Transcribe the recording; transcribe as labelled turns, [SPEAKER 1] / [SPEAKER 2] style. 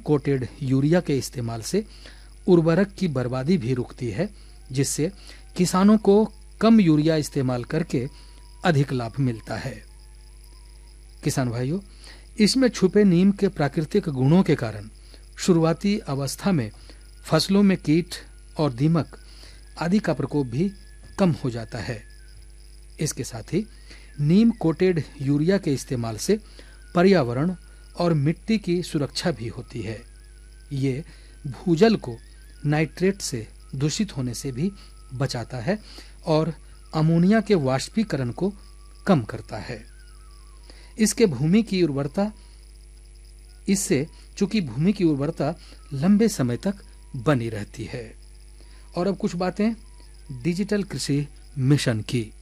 [SPEAKER 1] Coated urea के इस्तेमाल से उर्वरक की बर्बादी भी रुकती है, जिससे किसानों को कम यूरिया इस्तेमाल करके अधिक लाभ मिलता है। किसान भाइयों, इसमें छुपे नीम के प्राकृतिक गुणों के कारण शुरुआती अवस्था में फसलों में कीट और दीमक आदि का प्रकोप भी कम हो जाता है। इसके साथ ही नीम कोटेड यूरिया के इस्तेमाल से पर्यावरण और मिट्टी की सुरक्षा भी होती है। ये भूजल को नाइट्रेट से दूषित होने से भी बचाता है और अमोनिया के वाष्पीकरण को कम करता है। इससे चूंकि भूमि की उर्वरता लंबे समय तक बनी रहती है। और अब कुछ बातें डिजिटल कृषि मिशन की।